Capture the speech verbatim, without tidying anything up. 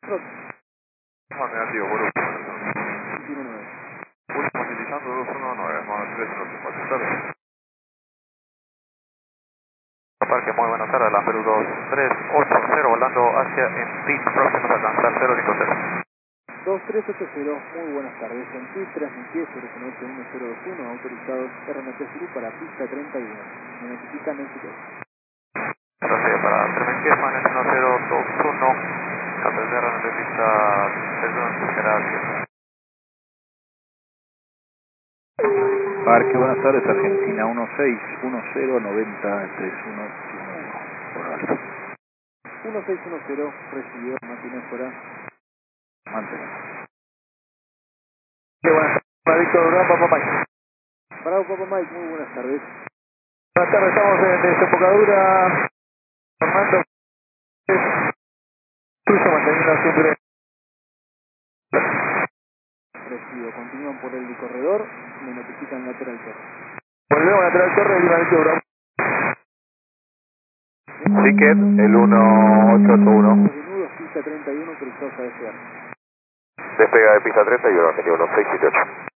Juan negativo, por último. veintiuno nueve. Último utilizando dos uno nueve, más tres uno cinco, ¿sabes? Parque, muy buenas tardes, la Perú dos tres ocho cero, volando hacia en pit, próximos a alcanzar cero cinco cero. dos tres ocho cero, muy buenas tardes. En P I S transmití sobre S M S uno cero dos uno, autorizados R N T Sur para pista treinta y uno. Me notifican en sitio. Gracias, para Tremenqueman en uno cero dos uno, atender a la pista treinta, gracias. Parque, buenas tardes, Argentina uno seis uno cero noventa tres uno uno, por alto. uno seis uno cero, recibió Martínez fuera. Mantenemos. Sí, buenas tardes, para Víctor Durán, Papá Mike. Bravo, Papa Mike, muy buenas tardes. Buenas tardes, estamos en desembocadura. Fernando, cruzo manteniendo siempre. Recibido, continúan por el corredor, me notifican lateral torre. Volvemos a lateral torre y una Víctor Durán. Ticket, el uno ocho ocho uno. Desnudos, pista treinta y uno, autorizados a desear. Despega de pista treinta y uno, uno seis siete ocho.